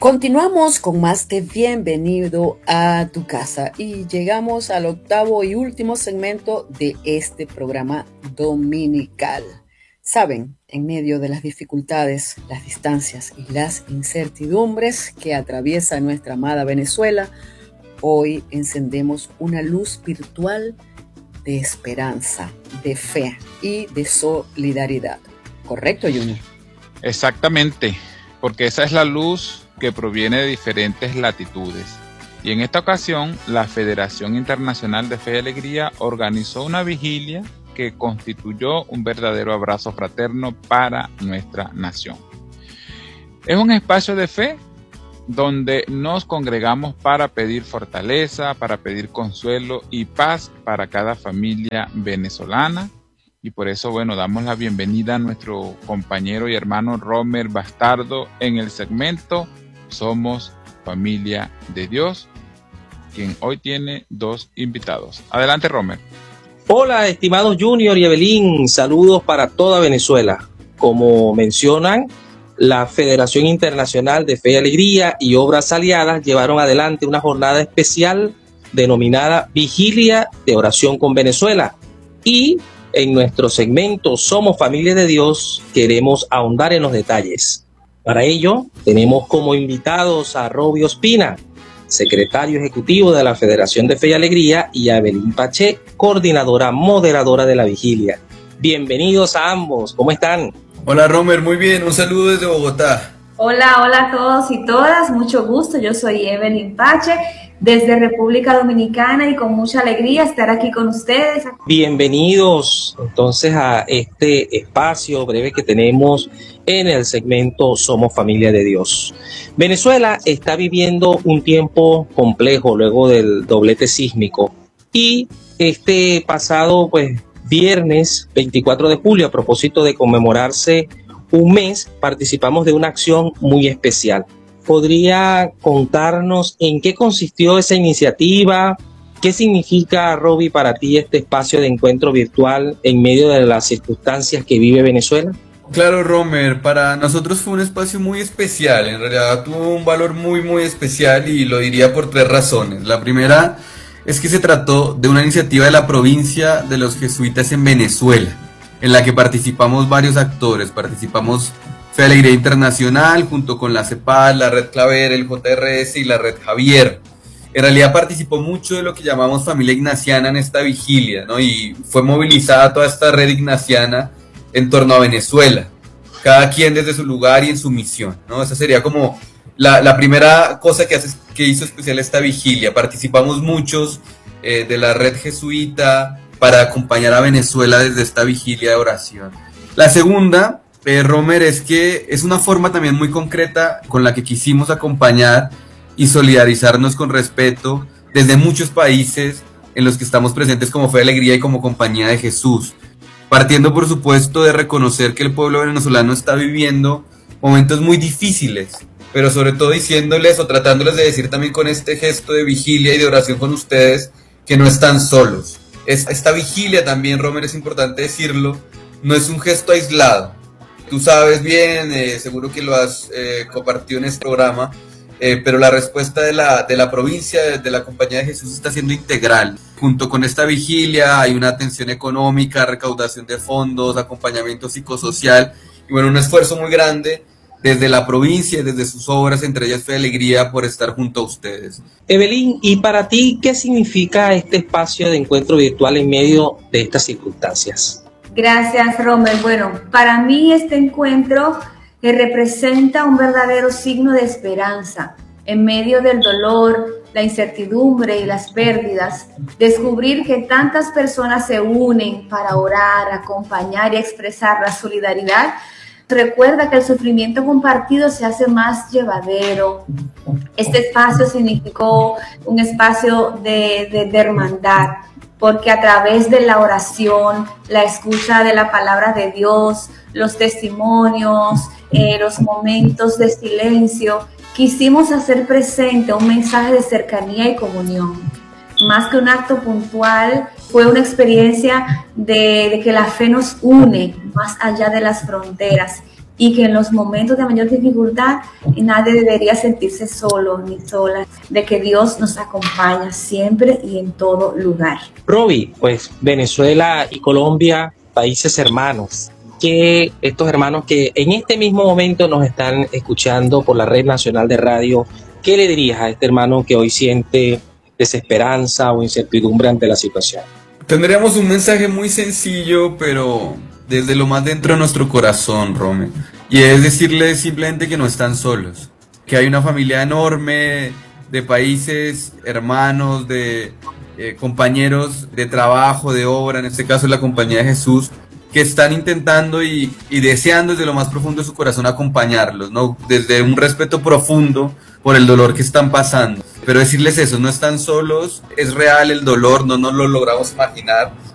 Continuamos con más de Bienvenido a tu casa y llegamos al octavo y último segmento de este programa dominical. Saben, en medio de las dificultades, las distancias y las incertidumbres que atraviesa nuestra amada Venezuela, hoy encendemos una luz virtual de esperanza, de fe y de solidaridad. ¿Correcto, Junior? Exactamente, porque esa es la luz que proviene de diferentes latitudes. Y en esta ocasión, la Federación Internacional de Fe y Alegría organizó una vigilia que constituyó un verdadero abrazo fraterno para nuestra nación. Es un espacio de fe donde nos congregamos para pedir fortaleza, para pedir consuelo y paz para cada familia venezolana. Y por eso, damos la bienvenida a nuestro compañero y hermano Romer Bastardo en el segmento Somos Familia de Dios, quien hoy tiene dos invitados. Adelante, Romer. Hola, estimados Junior y Evelyn, saludos para toda Venezuela. Como mencionan, la Federación Internacional de Fe y Alegría y Obras Aliadas llevaron adelante una jornada especial denominada Vigilia de Oración con Venezuela. Y en nuestro segmento Somos Familia de Dios queremos ahondar en los detalles. Para ello, tenemos como invitados a Roby Ospina, secretario ejecutivo de la Federación de Fe y Alegría, y a Evelyn Pache, coordinadora moderadora de la vigilia. Bienvenidos a ambos, ¿cómo están? Hola Romer, muy bien, un saludo desde Bogotá. Hola a todos y todas, mucho gusto, yo soy Evelyn Pache, desde República Dominicana y con mucha alegría estar aquí con ustedes. Bienvenidos entonces a este espacio breve que tenemos en el segmento Somos Familia de Dios. Venezuela está viviendo un tiempo complejo luego del doblete sísmico y este pasado viernes 24 de julio, a propósito de conmemorarse un mes, participamos de una acción muy especial. ¿Podría contarnos en qué consistió esa iniciativa? ¿Qué significa, Roby, para ti este espacio de encuentro virtual en medio de las circunstancias que vive Venezuela? Claro, Romer, para nosotros fue un espacio muy especial, en realidad tuvo un valor muy especial y lo diría por tres razones. La primera es que se trató de una iniciativa de la provincia de los jesuitas en Venezuela, en la que participamos varios actores. Participamos Fe y Alegría Internacional junto con la CEPAL, la Red Claver, el JRS y la Red Javier. En realidad participó mucho de lo que llamamos familia ignaciana en esta vigilia, ¿no? Y fue movilizada toda esta red ignaciana en torno a Venezuela, cada quien desde su lugar y en su misión, ¿no? Esa sería como la primera cosa que hizo especial esta vigilia. Participamos muchos de la red jesuita para acompañar a Venezuela desde esta vigilia de oración. La segunda, Romer, es que es una forma también muy concreta con la que quisimos acompañar y solidarizarnos con respeto desde muchos países en los que estamos presentes como Fe y Alegría y como Compañía de Jesús. Partiendo, por supuesto, de reconocer que el pueblo venezolano está viviendo momentos muy difíciles, pero sobre todo diciéndoles o tratándoles de decir también con este gesto de vigilia y de oración con ustedes que no están solos. Esta vigilia también, Romer, es importante decirlo, no es un gesto aislado. Tú sabes bien, seguro que lo has compartido en este programa, pero la respuesta de la provincia, de la Compañía de Jesús, está siendo integral. Junto con esta vigilia hay una atención económica, recaudación de fondos, acompañamiento psicosocial y un esfuerzo muy grande desde la provincia y desde sus obras, entre ellas Fe y Alegría, por estar junto a ustedes. Evelyn, ¿y para ti qué significa este espacio de encuentro virtual en medio de estas circunstancias? Gracias, Romer. Bueno, para mí este encuentro representa un verdadero signo de esperanza. En medio del dolor, la incertidumbre y las pérdidas, descubrir que tantas personas se unen para orar, acompañar y expresar la solidaridad, recuerda que el sufrimiento compartido se hace más llevadero. Este espacio significó un espacio de hermandad, porque a través de la oración, la escucha de la palabra de Dios, los testimonios, los momentos de silencio, quisimos hacer presente un mensaje de cercanía y comunión. Más que un acto puntual, fue una experiencia de que la fe nos une más allá de las fronteras y que en los momentos de mayor dificultad nadie debería sentirse solo ni sola, de que Dios nos acompaña siempre y en todo lugar. Roby, pues Venezuela y Colombia, países hermanos, que estos hermanos que en este mismo momento nos están escuchando por la Red Nacional de Radio, ¿qué le dirías a este hermano que hoy siente desesperanza o incertidumbre ante la situación? Tendríamos un mensaje muy sencillo, pero desde lo más dentro de nuestro corazón, Rome. Y es decirles simplemente que no están solos, que hay una familia enorme de países hermanos, de compañeros de trabajo, de obra, en este caso es la Compañía de Jesús, que están intentando y deseando desde lo más profundo de su corazón acompañarlos, ¿no? Desde un respeto profundo por el dolor que están pasando. Pero decirles eso, no están solos, es real el dolor, no nos lo logramos imaginar,